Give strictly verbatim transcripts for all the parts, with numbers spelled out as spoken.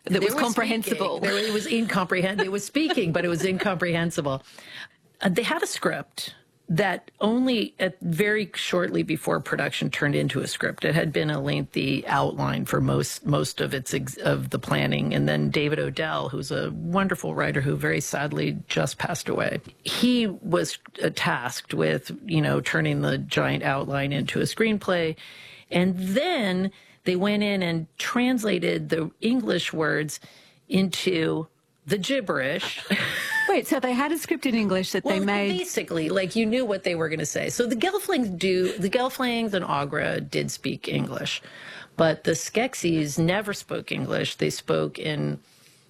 that was comprehensible. There, it was incomprehensible. It was speaking, but it was incomprehensible. Uh, they had a script that only at very shortly before production turned into a script. It had been a lengthy outline for most most of its ex of the planning. And then David Odell, who's a wonderful writer who very sadly just passed away, he was uh, tasked with, you know, turning the giant outline into a screenplay. And then they went in and translated the English words into the gibberish. Wait, so they had a script in English that well, they made... basically, like, you knew what they were going to say. So the Gelflings do, the Gelflings and Aughra did speak English, but the Skeksis never spoke English. They spoke in,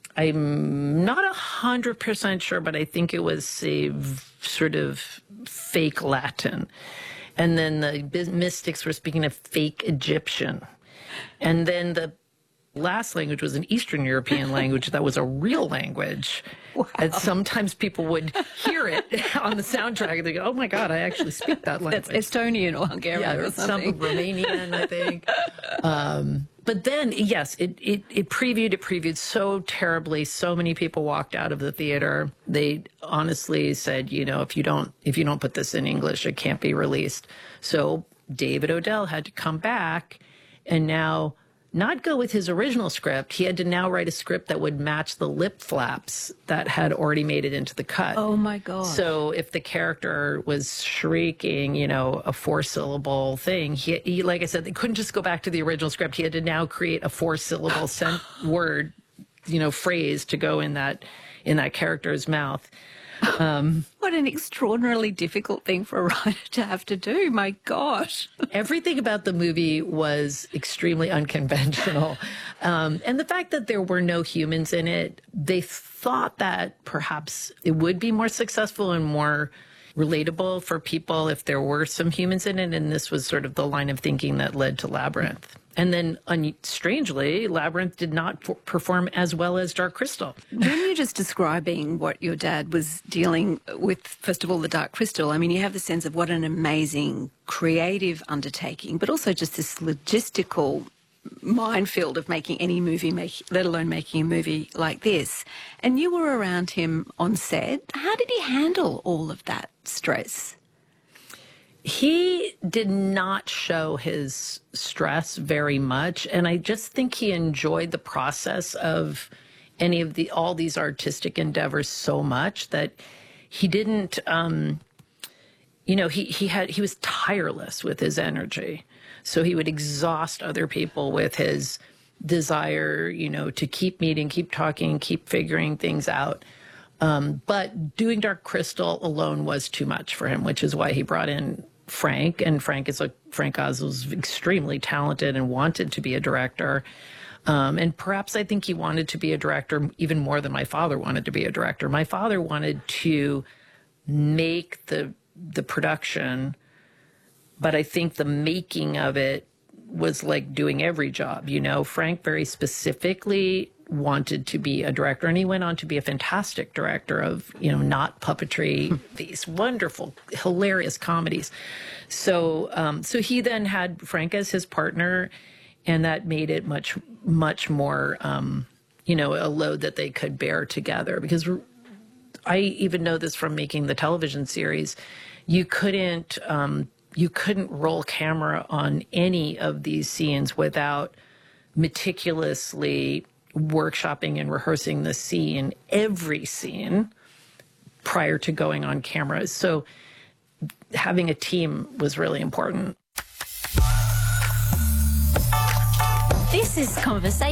I'm not a hundred percent sure, but I think it was a sort of fake Latin. And then the mystics were speaking a fake Egyptian. And then the last language was an Eastern European language that was a real language. Wow. And sometimes people would hear it on the soundtrack and they go, oh my God, I actually speak that language. That's Estonian or Hungarian yeah, or something. Some Romanian, I think. Um, but then, yes, it, it, it previewed, it previewed so terribly. So many people walked out of the theater. They honestly said, you know, if you don't, if you don't put this in English, it can't be released. So David Odell had to come back and now not go with his original script. He had to now write a script that would match the lip flaps that had already made it into the cut. Oh, my God. So if the character was shrieking, you know, a four-syllable thing, he, he, like I said, they couldn't just go back to the original script. He had to now create a four-syllable sent word, you know, phrase to go in that, in that character's mouth. Um, what an extraordinarily difficult thing for a writer to have to do. My gosh. Everything about the movie was extremely unconventional. Um, and the fact that there were no humans in it, they thought that perhaps it would be more successful and more relatable for people if there were some humans in it. And this was sort of the line of thinking that led to Labyrinth. And then, un strangely, Labyrinth did not perform as well as Dark Crystal. When you're just describing what your dad was dealing with, first of all, the Dark Crystal, I mean, you have the sense of what an amazing creative undertaking, but also just this logistical minefield of making any movie, make, let alone making a movie like this. And you were around him on set. How did he handle all of that stress? He did not show his stress very much, and I just think he enjoyed the process of any of the all these artistic endeavors so much that he didn't, um, you know, he he had he was tireless with his energy, so he would exhaust other people with his desire, you know, to keep meeting, keep talking, keep figuring things out. Um, but doing Dark Crystal alone was too much for him, which is why he brought in Frank. And Frank is a Frank Oz was extremely talented and wanted to be a director. Um, and perhaps I think he wanted to be a director even more than my father wanted to be a director. My father wanted to make the the production, but I think the making of it was like doing every job. You know, Frank very specifically wanted to be a director, and he went on to be a fantastic director of, you know, not puppetry, these wonderful, hilarious comedies. So, um, so he then had Frank as his partner, and that made it much, much more, um, you know, a load that they could bear together. Because I even know this from making the television series, you couldn't, um, you couldn't roll camera on any of these scenes without meticulously workshopping and rehearsing the scene, every scene, prior to going on camera. So having a team was really important. This is Conversation.